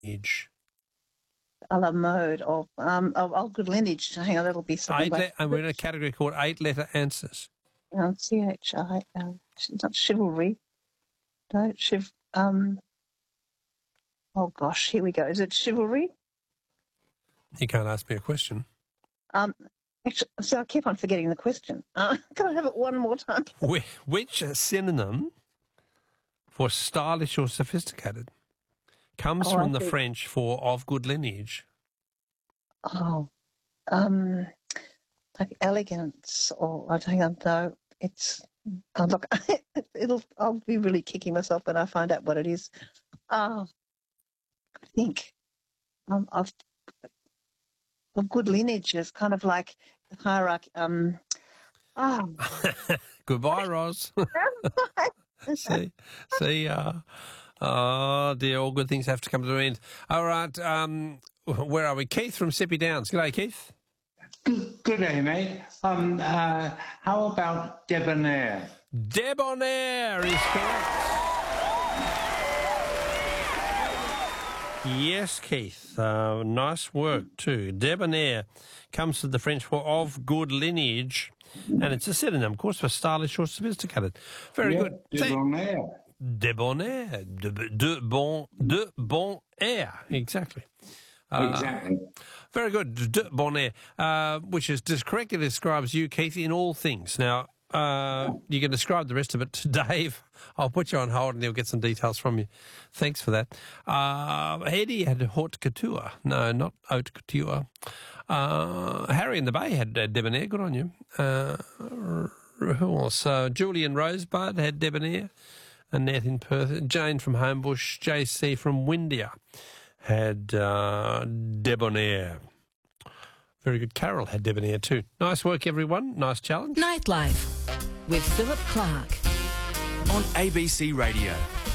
lineage. A la mode of good lineage. Hang on, that'll be something And we're in a category called 8-letter answers. CHI. Not chivalry. No, oh gosh, here we go. Is it chivalry? You can't ask me a question. Actually, so I keep on forgetting the question. Can I have it one more time? Which synonym for stylish or sophisticated comes from the French for of good lineage? Oh, like elegance, or I don't know. It's look. I'll be really kicking myself when I find out what it is. I think of good lineage is kind of like the hierarchy. Goodbye, Roz. see. Oh dear, all good things have to come to an end. All right, where are we? Keith from Sippy Downs. G'day, Keith. Good day, mate. How about debonair? Debonair is correct. Yes, Keith. Nice work too. Debonair comes from the French for of good lineage, and it's a synonym, of course, for stylish or sophisticated. Very good. Debonair. Debonair. De bon air. Exactly. Exactly. Very good. De bon air, which correctly describes you, Keith, in all things. Now, you can describe the rest of it to Dave. I'll put you on hold and he'll get some details from you. Thanks for that. Eddie had haute couture. No, not haute couture. Harry in the Bay had debonair. Good on you. Who else? Julian Rosebud had debonair. Annette in Perth. Jane from Homebush. JC from Windia had debonair. Very good. Carol had debonair too. Nice work, everyone. Nice challenge. Nightlife with Philip Clark on ABC Radio.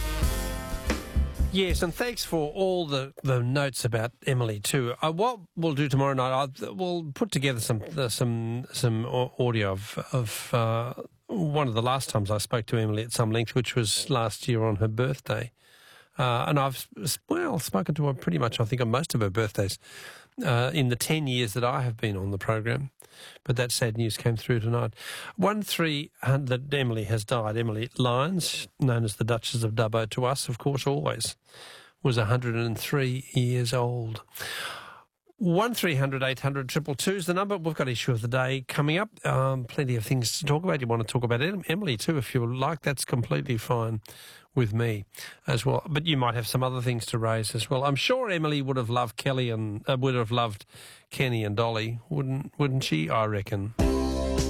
Yes, and thanks for all the notes about Emily too. What we'll do tomorrow night, we'll put together some audio of one of the last times I spoke to Emily at some length, which was last year on her birthday. And I've spoken to her pretty much, I think, on most of her birthdays in the 10 years that I have been on the program. But that sad news came through tonight. 1300 Emily has died. Emily Lyons, known as the Duchess of Dubbo to us, of course, always, was 103 years old. 1300 800 222 is the number. We've got issue of the day coming up. Plenty of things to talk about. You want to talk about Emily too, if you like. That's completely fine with me as well. But you might have some other things to raise as well. I'm sure Emily would have loved Kelly and would have loved Kenny and Dolly, wouldn't she? I reckon.